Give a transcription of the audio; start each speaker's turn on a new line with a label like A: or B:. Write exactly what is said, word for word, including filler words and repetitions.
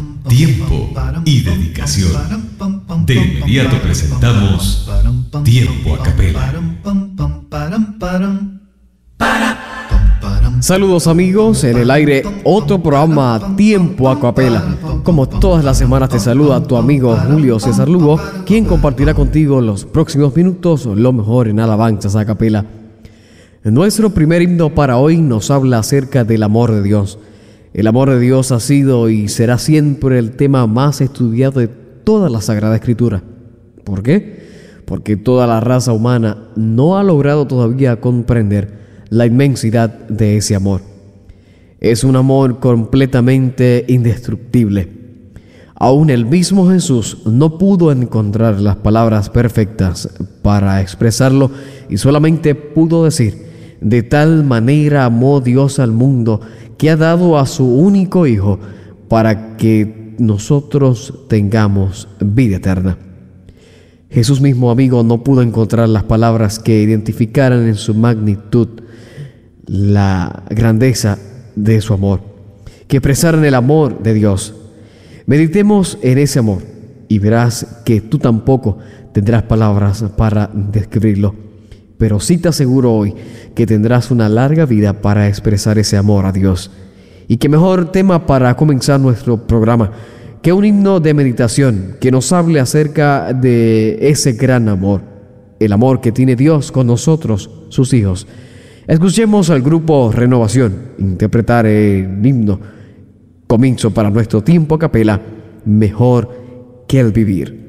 A: tiempo y dedicación. De inmediato presentamos Tiempo a Capela.
B: Saludos amigos, en el aire otro programa Tiempo a Capela. Como todas las semanas te saluda tu amigo Julio César Lugo, quien compartirá contigo los próximos minutos lo mejor en alabanzas a capela. Nuestro primer himno para hoy nos habla acerca del amor de Dios. El amor de Dios ha sido y será siempre el tema más estudiado de toda la Sagrada Escritura. ¿Por qué? Porque toda la raza humana no ha logrado todavía comprender la inmensidad de ese amor. Es un amor completamente indestructible. Aún el mismo Jesús no pudo encontrar las palabras perfectas para expresarlo y solamente pudo decir: de tal manera amó Dios al mundo que ha dado a su único Hijo para que nosotros tengamos vida eterna. Jesús mismo, amigo, no pudo encontrar las palabras que identificaran en su magnitud la grandeza de su amor, que expresaran el amor de Dios. Meditemos en ese amor y verás que tú tampoco tendrás palabras para describirlo, pero sí te aseguro hoy que tendrás una larga vida para expresar ese amor a Dios. Y qué mejor tema para comenzar nuestro programa que un himno de meditación que nos hable acerca de ese gran amor, el amor que tiene Dios con nosotros, sus hijos. Escuchemos al grupo Renovación interpretar el himno comienzo para nuestro tiempo a capela, Mejor que el vivir.